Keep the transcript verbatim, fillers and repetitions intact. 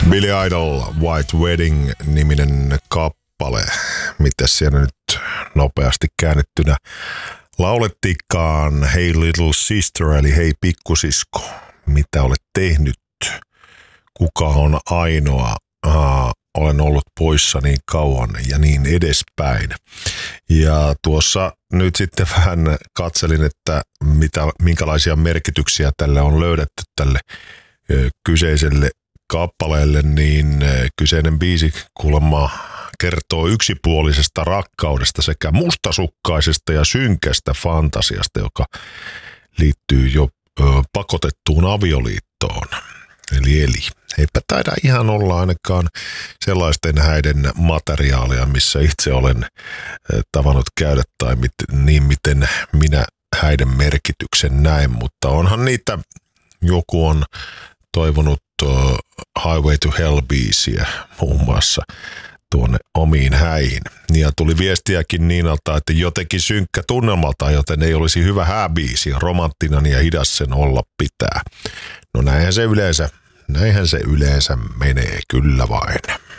Billy Idol, White Wedding-niminen kappale. Mitäs siellä nyt nopeasti käännettynä laulettikaan? Hey little sister, eli hei pikkusisko, mitä olet tehnyt? Kuka on ainoa? Aha, olen ollut poissa niin kauan ja niin edespäin. Ja tuossa nyt sitten vähän katselin, että mitä, minkälaisia merkityksiä tälle on löydetty tälle ö, kyseiselle kappaleelle, niin kyseinen biisi kuulemma kertoo yksipuolisesta rakkaudesta sekä mustasukkaisesta ja synkästä fantasiasta, joka liittyy jo ö, pakotettuun avioliittoon. Eli eli. Eipä taida ihan olla ainakaan sellaisten häiden materiaalia, missä itse olen tavannut käydä tai mit, niin miten minä häiden merkityksen näen, mutta onhan niitä, joku on toivonut uh, Highway to Hell-biisiä muun muassa tuonne omiin häihin. Ja tuli viestiäkin Niinalta, että jotenkin synkkä tunnelmalta, joten ei olisi hyvä hääbiisi, romanttinen ja hidas sen olla pitää. No näinhän se yleensä, näinhän se yleensä menee, kyllä vain.